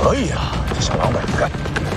可以啊，这小狼崽子干。